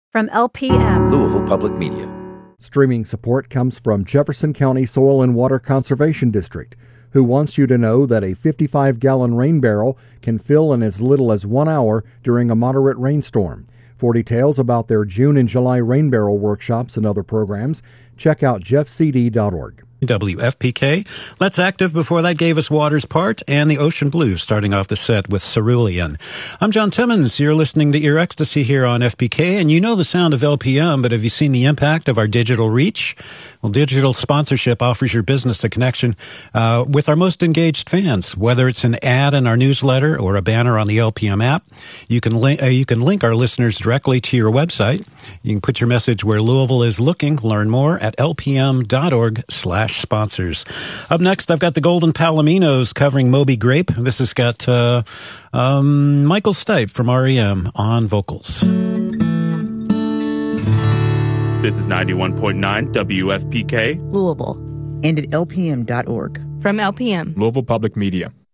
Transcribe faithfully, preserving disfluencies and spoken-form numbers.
From L P M, Louisville Public Media. Streaming support comes from Jefferson County Soil and Water Conservation District, who wants you to know that a fifty-five gallon rain barrel can fill in as little as one hour during a moderate rainstorm. For details about their June and July rain barrel workshops and other programs, check out jeff c d dot org. W F P K. Let's Active before that gave us Waters Part and the Ocean Blues, starting off the set with Cerulean. I'm John Timmons. You're listening to Ear Ecstasy here on F P K, and you know the sound of L P M, but have you seen the impact of our digital reach? Well, digital sponsorship offers your business a connection uh, with our most engaged fans. Whether it's an ad in our newsletter or a banner on the L P M app, you can, li- uh, you can link our listeners directly to your website. You can put your message where Louisville is looking. Learn more at lpm.org slash sponsors. Up next, I've got the Golden Palominos covering Moby Grape. This has got uh, um, Michael Stipe from R E M on vocals. This is ninety-one point nine W F P K, Louisville, and at L P M dot org. From L P M, Louisville Public Media.